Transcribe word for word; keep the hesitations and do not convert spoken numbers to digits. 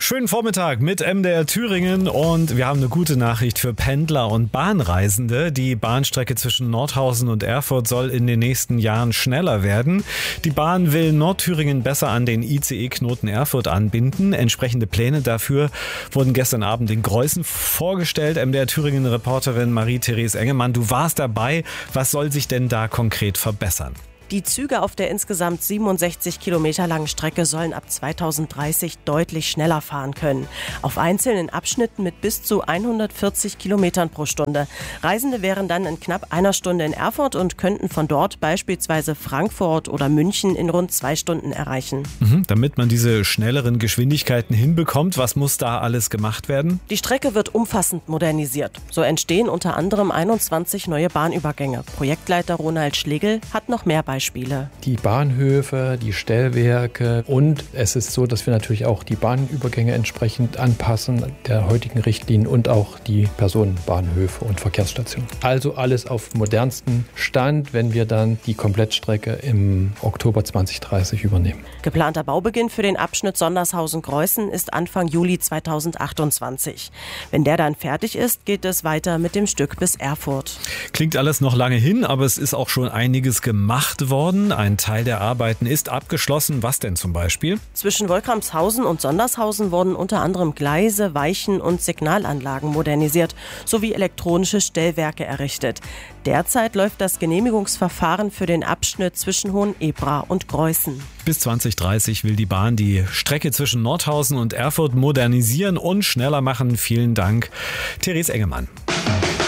Schönen Vormittag mit M D R Thüringen und wir haben eine gute Nachricht für Pendler und Bahnreisende. Die Bahnstrecke zwischen Nordhausen und Erfurt soll in den nächsten Jahren schneller werden. Die Bahn will Nordthüringen besser an den I C E-Knoten Erfurt anbinden. Entsprechende Pläne dafür wurden gestern Abend in Greußen vorgestellt. M D R Thüringen-Reporterin Marie-Therese Engemann, du warst dabei. Was soll sich denn da konkret verbessern? Die Züge auf der insgesamt siebenundsechzig Kilometer langen Strecke sollen ab zweitausenddreißig deutlich schneller fahren können. Auf einzelnen Abschnitten mit bis zu hundertvierzig Kilometern pro Stunde. Reisende wären dann in knapp einer Stunde in Erfurt und könnten von dort beispielsweise Frankfurt oder München in rund zwei Stunden erreichen. Mhm, damit man diese schnelleren Geschwindigkeiten hinbekommt, was muss da alles gemacht werden? Die Strecke wird umfassend modernisiert. So entstehen unter anderem einundzwanzig neue Bahnübergänge. Projektleiter Ronald Schlegel hat noch mehr Beispiele. Beispiele. Die Bahnhöfe, die Stellwerke und es ist so, dass wir natürlich auch die Bahnübergänge entsprechend anpassen der heutigen Richtlinien und auch die Personenbahnhöfe und Verkehrsstationen. Also alles auf modernsten Stand, wenn wir dann die Komplettstrecke im Oktober zweitausenddreißig übernehmen. Geplanter Baubeginn für den Abschnitt Sondershausen-Greußen ist Anfang Juli zweitausendachtundzwanzig. Wenn der dann fertig ist, geht es weiter mit dem Stück bis Erfurt. Klingt alles noch lange hin, aber es ist auch schon einiges gemacht worden. Ein Teil der Arbeiten ist abgeschlossen. Was denn zum Beispiel? Zwischen Wolkramshausen und Sondershausen wurden unter anderem Gleise, Weichen und Signalanlagen modernisiert sowie elektronische Stellwerke errichtet. Derzeit läuft das Genehmigungsverfahren für den Abschnitt zwischen Hohenebra und Greußen. Bis zweitausenddreißig will die Bahn die Strecke zwischen Nordhausen und Erfurt modernisieren und schneller machen. Vielen Dank, Therese Engemann.